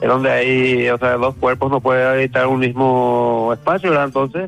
es donde hay, o sea, dos cuerpos no pueden habitar un mismo espacio, ¿verdad? Entonces.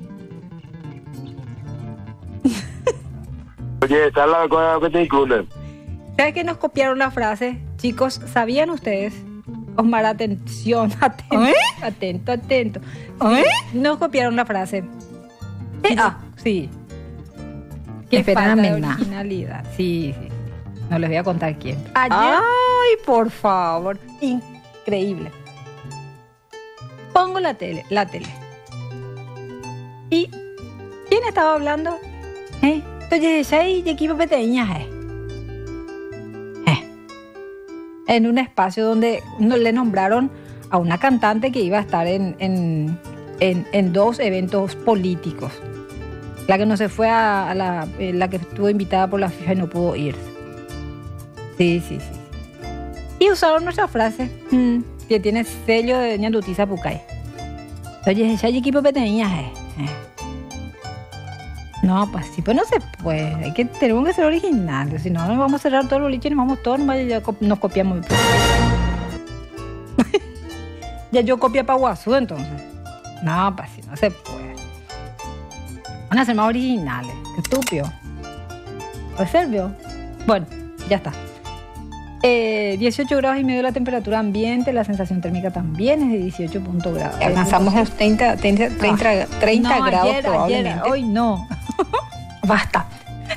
Oye, esta es la cosa que te incluye. ¿Sabes que nos copiaron la frase? Chicos, ¿sabían ustedes? Osmar, atención, atento. Sí, nos copiaron la frase. Sí. Qué falta de originalidad. Sí. No les voy a contar quién. Ayer. Ay, por favor. Increíble. Pongo la tele. ¿Y quién estaba hablando? Entonces, hay equipo pequeña, en un espacio donde le nombraron a una cantante que iba a estar en dos eventos políticos. La que no se fue la que estuvo invitada por la FIFA y no pudo ir. Sí. Y usaron nuestra frase, que tiene sello de Ñandutiza Pucay. Oye, ya hay equipo pequeña, No, pues sí, pues no se puede. Tenemos que ser originales. Si no, nos vamos a cerrar todos los liches y nos vamos todos, nos copiamos. Ya yo copia para Guazú, entonces. No, pues sí, no se puede. Van a ser más originales. Qué estúpido. ¿Puede ser, vio? Bueno, ya está. 18 grados y medio la temperatura ambiente, la sensación térmica también es de 18 grados. Alcanzamos los 30 grados ayer, probablemente. Hoy no. Basta.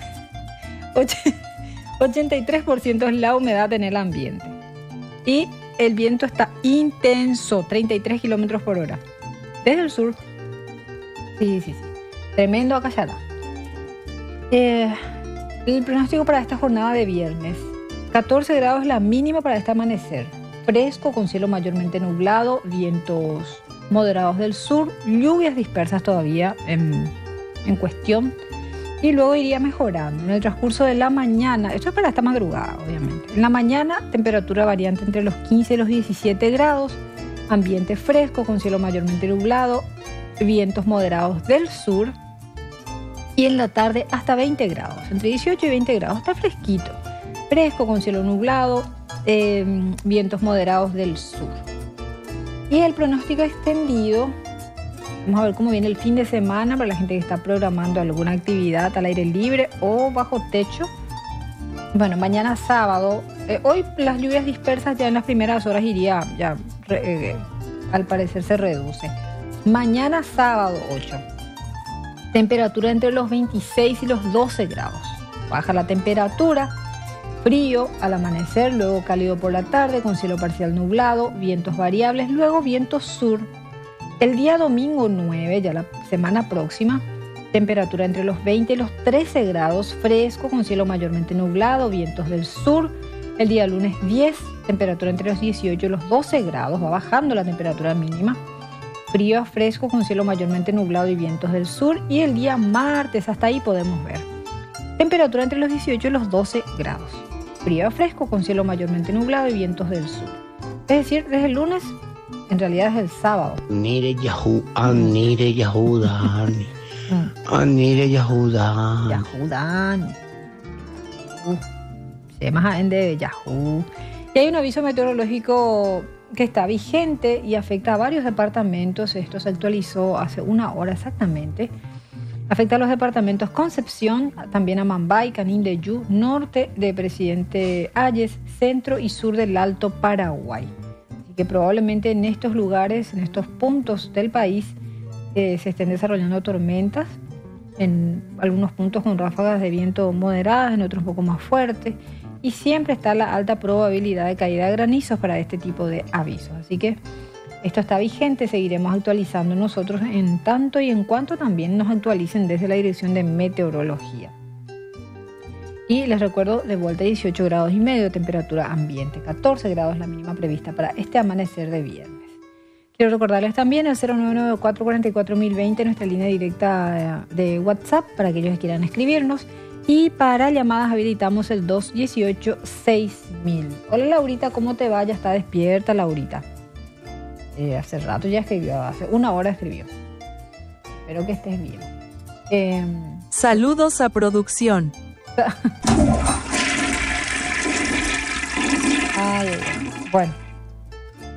83% es la humedad en el ambiente. Y el viento está intenso, 33 kilómetros por hora. Desde el sur. Sí. Tremendo acallada. El pronóstico para esta jornada de viernes. 14 grados la mínima para este amanecer. Fresco con cielo mayormente nublado, vientos moderados del sur, lluvias dispersas todavía en cuestión. Y luego iría mejorando. En el transcurso de la mañana, esto es para esta madrugada, obviamente. En la mañana, temperatura variante entre los 15 y los 17 grados, ambiente fresco con cielo mayormente nublado, vientos moderados del sur. Y en la tarde hasta 20 grados, entre 18 y 20 grados, está fresquito. Fresco con cielo nublado, vientos moderados del sur. Y el pronóstico extendido, vamos a ver cómo viene el fin de semana para la gente que está programando alguna actividad al aire libre o bajo techo. Bueno, mañana sábado, hoy las lluvias dispersas ya en las primeras horas al parecer se reduce. Mañana sábado 8, temperatura entre los 26 y los 12 grados. Baja la temperatura. Frío al amanecer, luego cálido por la tarde con cielo parcial nublado, vientos variables, luego vientos sur. El día domingo 9, ya la semana próxima, temperatura entre los 20 y los 13 grados, fresco con cielo mayormente nublado, vientos del sur. El día lunes 10, temperatura entre los 18 y los 12 grados, va bajando la temperatura mínima. Frío a fresco con cielo mayormente nublado y vientos del sur. Y el día martes, hasta ahí podemos ver. Temperatura entre los 18 y los 12 grados. Frío a fresco con cielo mayormente nublado y vientos del sur. Es decir, desde el lunes, en realidad desde el sábado. Anire Yahudani. Se llama de Yahoo. Y hay un aviso meteorológico que está vigente y afecta a varios departamentos. Esto se actualizó hace una hora exactamente. Afecta a los departamentos Concepción, también a Mambay, Canindeyú, norte de Presidente Hayes, centro y sur del Alto Paraguay. Así que probablemente en estos lugares, en estos puntos del país, se estén desarrollando tormentas, en algunos puntos con ráfagas de viento moderadas, en otros un poco más fuertes, y siempre está la alta probabilidad de caída de granizos para este tipo de avisos. Así que esto está vigente, seguiremos actualizando nosotros en tanto y en cuanto también nos actualicen desde la Dirección de Meteorología. Y les recuerdo, de vuelta 18 grados y medio, temperatura ambiente, 14 grados la mínima prevista para este amanecer de viernes. Quiero recordarles también el 0994-44.020, nuestra línea directa de WhatsApp para aquellos que quieran escribirnos. Y para llamadas habilitamos el 218-6000. Hola Laurita, ¿cómo te va? Ya está despierta Laurita. Hace rato ya escribió, hace una hora escribió. Espero que estés bien. Saludos a producción. Bueno.